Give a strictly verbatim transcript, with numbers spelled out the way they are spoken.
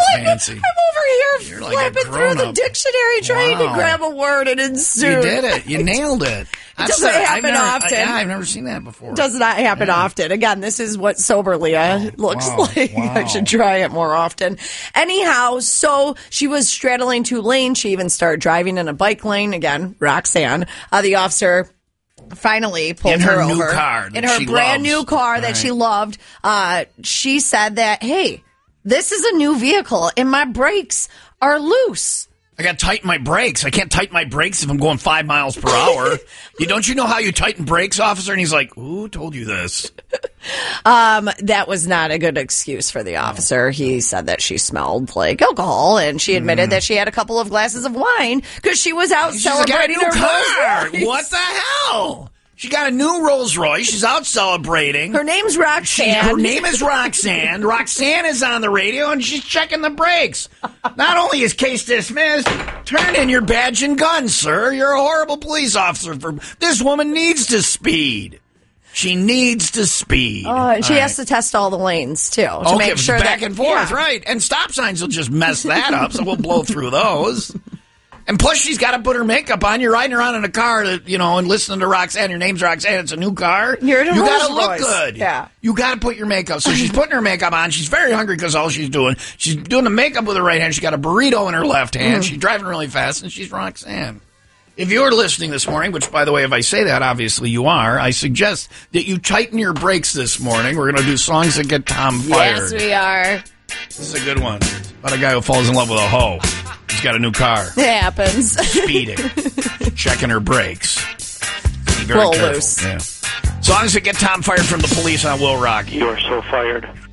like, fancy. I'm over here You're like flipping through the dictionary trying Wow. to grab a word and insert. You did it. You nailed it. It doesn't a- happen I've never, often. Yeah, I've never seen that before. Does not happen Yeah. often. Again, this is what Sober Leah Oh, looks wow, like. wow. I should try it more often. Anyhow, so she was straddling two lanes. She even started driving in a bike lane. Again, Roxanne. Uh, the officer finally pulled In her new over. car that in her she brand loves. new car that Right. she loved. Uh, she said that, hey, this is a new vehicle and my brakes are loose. I got to tighten my brakes. I can't tighten my brakes if I'm going five miles per hour. you don't you know how you tighten brakes, officer? And he's like, "Who told you this?" Um, that was not a good excuse for the officer. He said that she smelled like alcohol, and she admitted Mm. that she had a couple of glasses of wine because she was out She's got a celebrating new her car. Rolls Royce. What the hell? She got a new Rolls Royce. She's out celebrating. Her name's She, Roxanne. her name is Roxanne. Roxanne is on the radio, and she's checking the brakes. Not only is case dismissed, turn in your badge and gun, sir. You're a horrible police officer. For This woman needs to speed. She needs to speed. Oh, and she All has right. to test all the lanes, too, to Okay, make sure back that... and forth, yeah. right. And stop signs will just mess that up, so we'll blow through those. And plus, she's got to put her makeup on. You're riding around in a car, that, you know, and listening to Roxanne. Your name's Roxanne. It's a new car. You're in a you got to Rolls look Royce. good. Yeah. You got to put your makeup. So she's putting her makeup on. She's very hungry because all she's doing. She's doing the makeup with her right hand. She's got a burrito in her left hand. Mm. She's driving really fast, and she's Roxanne. If you're listening this morning, which, by the way, if I say that, obviously you are, I suggest that you tighten your brakes this morning. We're going to do songs that get Tom fired. Yes, we are. This is a good one. About a guy who falls in love with a hoe. He's got a new car. It happens. Speeding. Checking her brakes. Be very Roll careful. loose. Yeah. Songs that get Tom fired from the police on Will Rock. You are so fired.